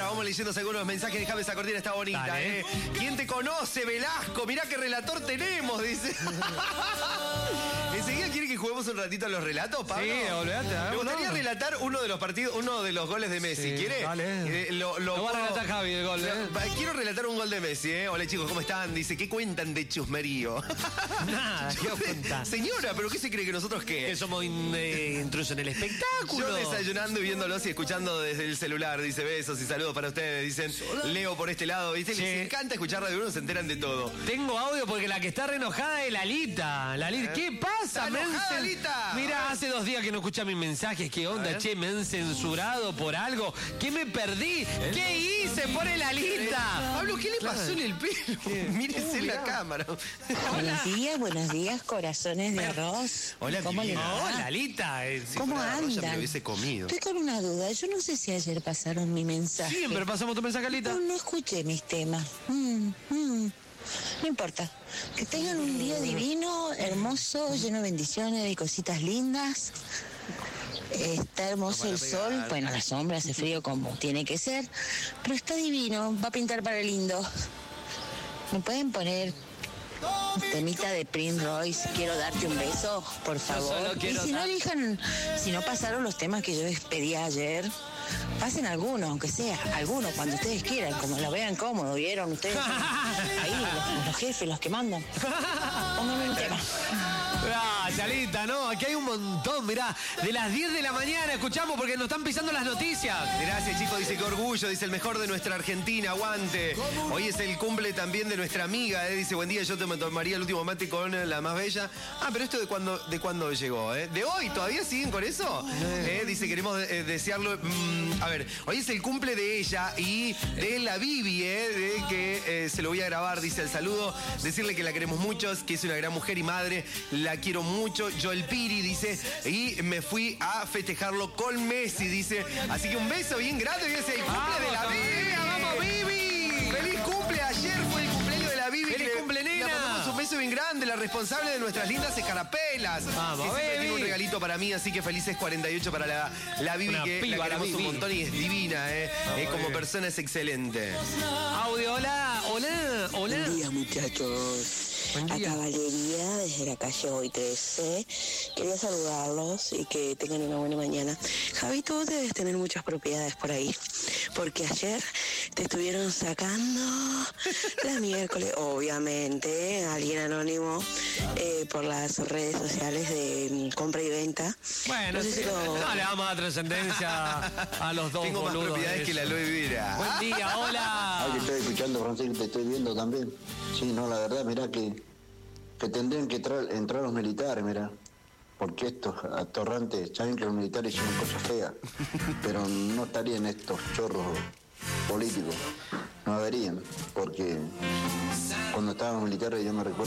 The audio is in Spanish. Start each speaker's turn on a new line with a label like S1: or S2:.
S1: Mientras vamos leyendo algunos mensajes, déjame esa cortina, está bonita,
S2: Dale.
S1: ¿Quién te conoce, Velasco? Mirá qué relator tenemos, dice. ¿Enseguida quiere que juguemos un ratito a los relatos, Pablo?
S2: Sí, olvídate.
S1: Me gustaría relatar uno de los partidos, uno de los goles de Messi.
S2: Sí,
S1: ¿Quiere?
S2: dale.
S1: Lo
S2: va a relatar Javi el gol,
S1: Quiero relatar un gol de Messi, Hola chicos, ¿cómo están? Dice, ¿qué cuentan de chusmerío?
S2: Nada, ¿qué cuentan?
S1: Señora, ¿pero qué se cree que nosotros qué?
S2: Que somos intrusos en el espectáculo.
S1: Yo desayunando y viéndolos y escuchando desde el celular. Dice, besos y saludos para ustedes. Dicen, Leo por este lado. ¿Viste?
S2: Sí.
S1: Les encanta escuchar Radio 1, se enteran de todo.
S2: Tengo audio porque la que está re enojada es Lalita. ¿Qué pasa,
S1: ¿Está enojada,
S2: men?
S1: Lalita?
S2: Mira, hace 2 días que no escucha mis mensajes. ¿Qué onda, che? ¿Me han censurado por algo? ¿Qué me perdí? ¿Qué hice? Pone Lalita.
S1: Pablo, ¿qué le pasó en el pelo? Mírese en la cámara.
S3: Buenos días, corazones de arroz.
S1: Hola,
S3: ¿Cómo le
S1: Pili.
S3: va?
S2: No, Lalita.
S1: Si
S3: ¿Cómo
S1: fuera arroz, ya me lo
S3: andan?
S1: hubiese comido.
S3: Estoy con una duda. Yo no sé si ayer pasaron mi mensaje.
S2: Siempre pasamos tu mensaje, Lalita.
S3: No escuché mis temas. No importa. Que tengan un día divino, hermoso, lleno de bendiciones y cositas lindas. Está hermoso el sol. Bueno, la sombra hace frío como tiene que ser. Pero está divino. Va a pintar para lindo. ¿Me pueden poner temita de Prince Royce? Quiero darte un beso, por favor.
S2: solo
S3: Y
S2: quiero
S3: si no
S2: dar-
S3: elijan, si no pasaron los temas que yo les pedí ayer, pasen alguno, aunque sea alguno, cuando ustedes quieran, como lo vean cómodo, ¿vieron? Ustedes son ahí, los jefes, los que mandan. Pónganme un tema.
S2: Chalita, no, aquí hay un montón, mirá, de las 10 de la mañana escuchamos porque nos están pisando las noticias.
S1: Gracias, chicos. Dice que orgullo. Dice el mejor de nuestra Argentina. Aguante. Hoy es el cumple también de nuestra amiga. Dice, buen día, yo te tomaría el último mate con la más bella. Pero esto de cuándo llegó, ¿De hoy? ¿Todavía siguen con eso? Dice, queremos desearlo. A ver, hoy es el cumple de ella y de la Bibi, de que se lo voy a grabar. Dice el saludo. Decirle que la queremos mucho, que es una gran mujer y madre. La quiero mucho. Yo el Piri, dice, y me fui a festejarlo con Messi, dice. Así que un beso bien grande y ese es el cumple de la Bibi.
S2: ¡Vamos, Bibi!
S1: ¡Feliz cumple! Ayer fue el cumpleaños de la Bibi.
S2: ¡Feliz cumple, nena!
S1: Le mandamos un beso bien grande, la responsable de nuestras lindas escarapelas.
S2: Vamos,
S1: que siempre
S2: Bibi.
S1: tiene un regalito para mí, así que felices 48 para la Bibi,
S2: Una
S1: que
S2: piba,
S1: la
S2: la
S1: queremos un
S2: Bibi.
S1: montón y es divina, como persona es excelente.
S2: Audio, hola.
S3: Buen día, muchachos.
S2: Buen día.
S3: Acá Valeria, desde la calle Hoy 13. Quería saludarlos y que tengan una buena mañana. Javi, tú debes tener muchas propiedades por ahí, porque ayer te estuvieron sacando la miércoles, obviamente, alguien anónimo, por las redes sociales de compra y venta.
S2: Bueno,
S3: No sé si lo-
S2: no le vamos a dar trascendencia a los dos
S1: Tengo más
S2: boludos.
S1: propiedades que la Aloe Vera.
S2: Buen día, hola.
S4: Ay, que estoy escuchando, Francisco, te estoy viendo también. Sí, no, la verdad, mirá que tendrían que entrar los militares, mirá. Porque estos atorrantes, saben que los militares hicieron cosas feas, pero no estarían estos chorros políticos. No deberían, porque cuando estaban los militares yo me recuerdo